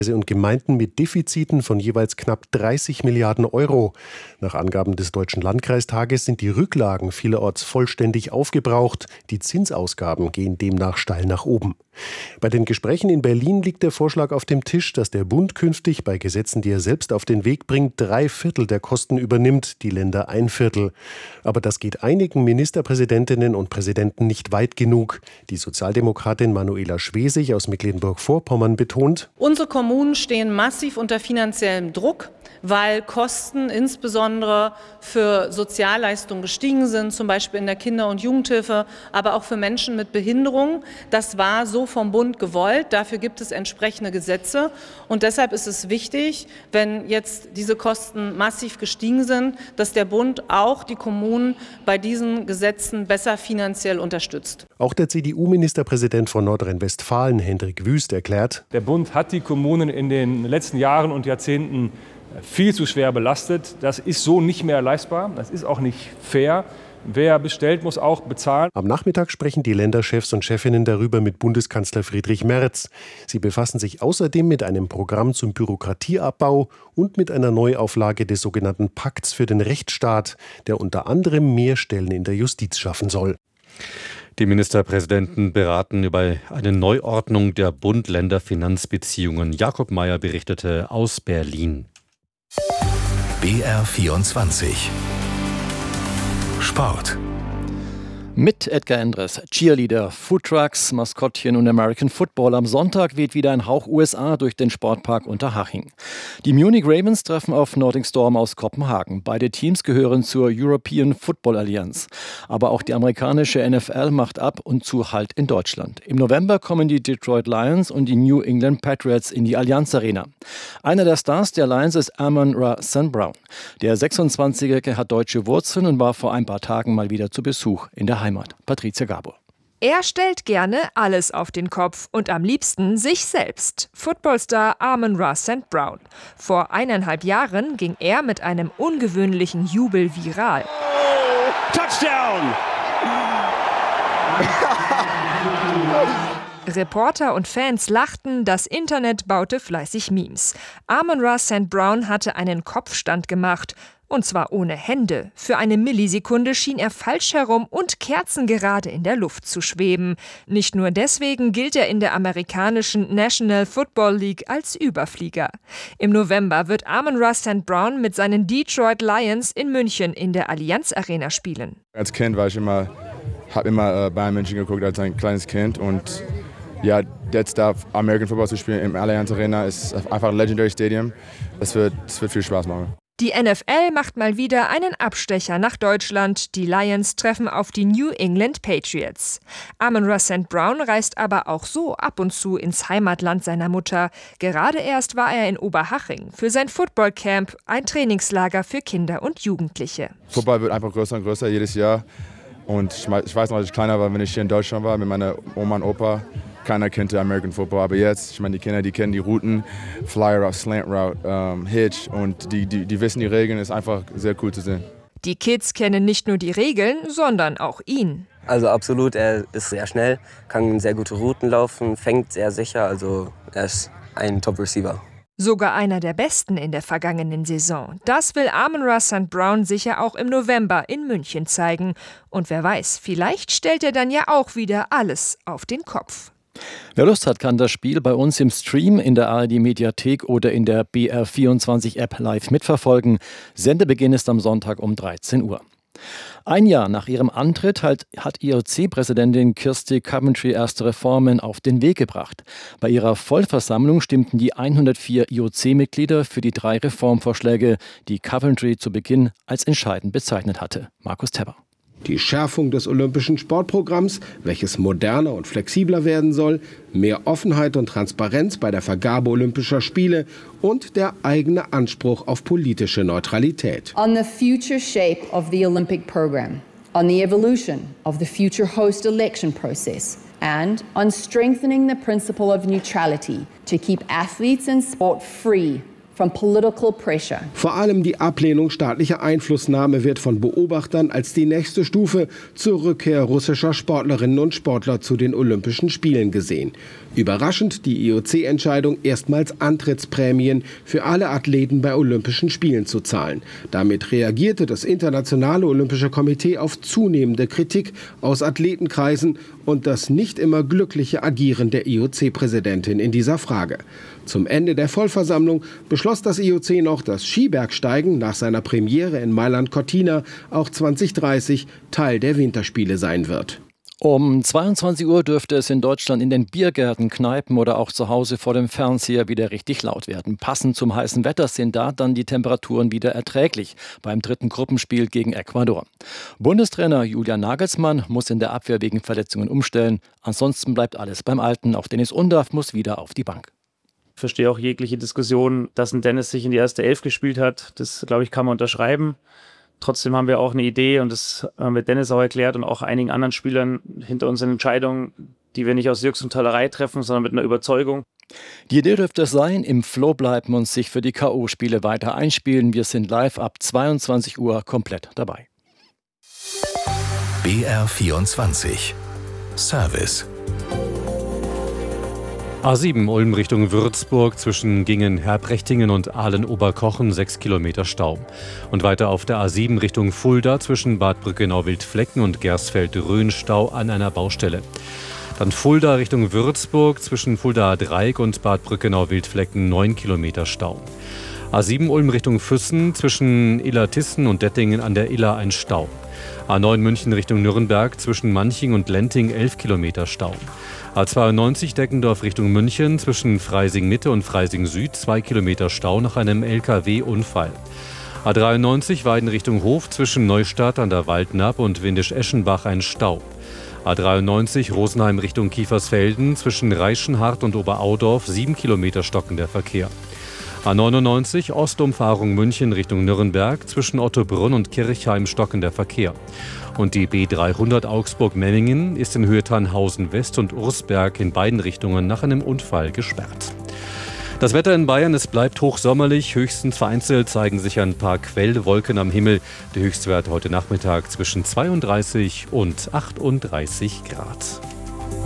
und Gemeinden mit Defiziten von jeweils knapp 30 Milliarden Euro. Nach Angaben des Deutschen Landkreistages sind die Rücklagen vielerorts vollständig aufgebraucht. Die Zinsausgaben gehen demnach steil nach oben. Bei den Gesprächen in Berlin liegt der Vorschlag auf dem Tisch, dass der Bund künftig bei Gesetzen, die er selbst auf den Weg bringt, 3/4 der Kosten übernimmt, die Länder 1/4. Aber das geht einigen Ministerpräsidentinnen und Präsidenten nicht weit genug. Die Sozialdemokratin Manuela Schwesig aus Mecklenburg-Vorpommern betont: Unsere Kommunen stehen massiv unter finanziellem Druck, weil Kosten insbesondere für Sozialleistungen gestiegen sind, zum Beispiel in der Kinder- und Jugendhilfe, aber auch für Menschen mit Behinderung. Das war so vom Bund gewollt. Dafür gibt es entsprechende Gesetze. Und deshalb ist es wichtig, wenn jetzt diese Kosten massiv gestiegen sind, dass der Bund auch die Kommunen bei diesen Gesetzen besser finanziell unterstützt. Auch der CDU-Ministerpräsident von Nordrhein-Westfalen, Hendrik Wüst, erklärt: Der Bund hat die Kommunen in den letzten Jahren und Jahrzehnten viel zu schwer belastet. Das ist so nicht mehr leistbar. Das ist auch nicht fair. Wer bestellt, muss auch bezahlen. Am Nachmittag sprechen die Länderchefs und Chefinnen darüber mit Bundeskanzler Friedrich Merz. Sie befassen sich außerdem mit einem Programm zum Bürokratieabbau und mit einer Neuauflage des sogenannten Pakts für den Rechtsstaat, der unter anderem mehr Stellen in der Justiz schaffen soll. Die Ministerpräsidenten beraten über eine Neuordnung der Bund-Länder-Finanzbeziehungen. Jakob Mayer berichtete aus Berlin. BR24 Sport. Mit Edgar Endres, Cheerleader, Foodtrucks, Maskottchen und American Football. Am Sonntag weht wieder ein Hauch USA durch den Sportpark Unterhaching. Die Munich Ravens treffen auf Nordic Storm aus Kopenhagen. Beide Teams gehören zur European Football Alliance. Aber auch die amerikanische NFL macht ab und zu Halt in Deutschland. Im November kommen die Detroit Lions und die New England Patriots in die Allianz Arena. Einer der Stars der Lions ist Amon-Ra St. Brown. Der 26-Jährige hat deutsche Wurzeln und war vor ein paar Tagen mal wieder zu Besuch in der Heimat. Patricia Gabor. Er stellt gerne alles auf den Kopf und am liebsten sich selbst. Footballstar Amon-Ra St. Brown. Vor 1,5 Jahren ging er mit einem ungewöhnlichen Jubel viral. Touchdown! Reporter und Fans lachten, das Internet baute fleißig Memes. Amon-Ra St. Brown hatte einen Kopfstand gemacht. Und zwar ohne Hände. Für eine Millisekunde schien er falsch herum und kerzengerade in der Luft zu schweben. Nicht nur deswegen gilt er in der amerikanischen National Football League als Überflieger. Im November wird Amon-Ra St. Brown mit seinen Detroit Lions in München in der Allianz Arena spielen. Als Kind habe immer Bayern München geguckt als ein kleines Kind und ja, jetzt da American Football zu spielen im Allianz Arena ist einfach ein Legendary Stadium. Das wird viel Spaß machen. Die NFL macht mal wieder einen Abstecher nach Deutschland. Die Lions treffen auf die New England Patriots. Amon-Ra St. Brown reist aber auch so ab und zu ins Heimatland seiner Mutter. Gerade erst war er in Oberhaching für sein Footballcamp, ein Trainingslager für Kinder und Jugendliche. Football wird einfach größer und größer jedes Jahr. Und ich weiß noch, als ich kleiner war, wenn ich hier in Deutschland war mit meiner Oma und Opa. Keiner kannte American Football, aber jetzt, ich meine, die Kinder, die kennen die Routen, Fly Route, Slant Route, Hitch und die wissen die Regeln, ist einfach sehr cool zu sehen. Die Kids kennen nicht nur die Regeln, sondern auch ihn. Also absolut, er ist sehr schnell, kann sehr gute Routen laufen, fängt sehr sicher, also er ist ein Top-Receiver. Sogar einer der besten in der vergangenen Saison. Das will Amon-Ra St. Brown sicher auch im November in München zeigen. Und wer weiß, vielleicht stellt er dann ja auch wieder alles auf den Kopf. Wer Lust hat, kann das Spiel bei uns im Stream in der ARD-Mediathek oder in der BR24-App live mitverfolgen. Sendebeginn ist am Sonntag um 13 Uhr. Ein Jahr nach ihrem Antritt hat IOC-Präsidentin Kirsty Coventry erste Reformen auf den Weg gebracht. Bei ihrer Vollversammlung stimmten die 104 IOC-Mitglieder für die 3 Reformvorschläge, die Coventry zu Beginn als entscheidend bezeichnet hatte. Markus Tepper. Die Schärfung des olympischen Sportprogramms, welches moderner und flexibler werden soll, mehr Offenheit und Transparenz bei der Vergabe olympischer Spiele und der eigene Anspruch auf politische Neutralität. On the future shape of the Olympic program, on the evolution of the future host election process, and on strengthening the principle of neutrality to keep athletes and sport free from political pressure. Vor allem die Ablehnung staatlicher Einflussnahme wird von Beobachtern als die nächste Stufe zur Rückkehr russischer Sportlerinnen und Sportler zu den Olympischen Spielen gesehen. Überraschend die IOC-Entscheidung, erstmals Antrittsprämien für alle Athleten bei Olympischen Spielen zu zahlen. Damit reagierte das Internationale Olympische Komitee auf zunehmende Kritik aus Athletenkreisen und das nicht immer glückliche Agieren der IOC-Präsidentin in dieser Frage. Zum Ende der Vollversammlung beschloss das IOC noch, dass Skibergsteigen nach seiner Premiere in Mailand-Cortina auch 2030 Teil der Winterspiele sein wird. Um 22 Uhr dürfte es in Deutschland in den Biergärten, Kneipen oder auch zu Hause vor dem Fernseher wieder richtig laut werden. Passend zum heißen Wetter sind da dann die Temperaturen wieder erträglich beim dritten Gruppenspiel gegen Ecuador. Bundestrainer Julian Nagelsmann muss in der Abwehr wegen Verletzungen umstellen. Ansonsten bleibt alles beim Alten. Auch Dennis Undaff muss wieder auf die Bank. Ich verstehe auch jegliche Diskussion, dass ein Dennis sich in die erste Elf gespielt hat. Das, glaube ich, kann man unterschreiben. Trotzdem haben wir auch eine Idee und das haben wir Dennis auch erklärt und auch einigen anderen Spielern hinter unseren Entscheidungen, die wir nicht aus Jux und Tollerei treffen, sondern mit einer Überzeugung. Die Idee dürfte es sein, im Flow bleiben und sich für die K.O.-Spiele weiter einspielen. Wir sind live ab 22 Uhr komplett dabei. BR24 Service. A7 Ulm Richtung Würzburg zwischen Gingen-Herbrechtingen und Ahlen-Oberkochen 6 Kilometer Stau. Und weiter auf der A7 Richtung Fulda zwischen Bad Brückenau-Wildflecken und Gersfeld-Rhön Stau an einer Baustelle. Dann Fulda Richtung Würzburg zwischen Fulda-Dreieck und Bad Brückenau-Wildflecken 9 Kilometer Stau. A7 Ulm Richtung Füssen zwischen Illertissen und Dettingen an der Iller ein Stau. A9 München Richtung Nürnberg zwischen Manching und Lenting 11 Kilometer Stau. A92 Deckendorf Richtung München zwischen Freising Mitte und Freising Süd 2 Kilometer Stau nach einem LKW-Unfall. A93 Weiden Richtung Hof zwischen Neustadt an der Waldnapp und Windisch-Eschenbach ein Stau. A93 Rosenheim Richtung Kiefersfelden zwischen Reichenhart und Oberaudorf 7 Kilometer stockender Verkehr. A99 Ostumfahrung München Richtung Nürnberg zwischen Ottobrunn und Kirchheim stockender Verkehr. Und die B300 Augsburg-Memmingen ist in Höhe Tannhausen West und Ursberg in beiden Richtungen nach einem Unfall gesperrt. Das Wetter in Bayern, es bleibt hochsommerlich. Höchstens vereinzelt zeigen sich ein paar Quellwolken am Himmel. Der Höchstwert heute Nachmittag zwischen 32 und 38 Grad.